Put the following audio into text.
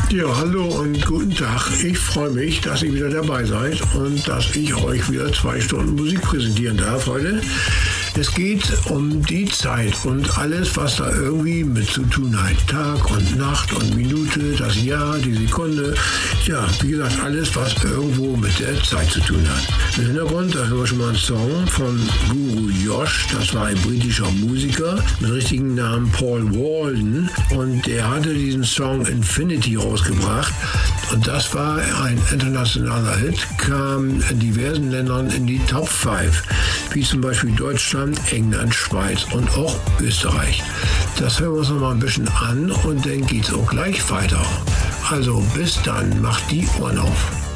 Ja, hallo und guten Tag. Ich freue mich, dass ihr wieder dabei seid und dass ich euch wieder 2 Stunden Musik präsentieren darf heute. Es geht um die Zeit und alles, was da irgendwie mit zu tun hat. Tag und Nacht und Minute, das Jahr, die Sekunde. Ja, wie gesagt, alles, was irgendwo mit der Zeit zu tun hat. Im Hintergrund, da hören wir schon mal einen Song von Guru Josh. Das war ein britischer Musiker mit richtigen Namen Paul Walden. Und der hatte diesen Song Infinity rausgebracht. Und das war ein internationaler Hit, kam in diversen Ländern in die Top 5, wie zum Beispiel Deutschland, England, Schweiz und auch Österreich. Das hören wir uns noch mal ein bisschen an und dann geht's auch gleich weiter. Also bis dann, macht die Ohren auf.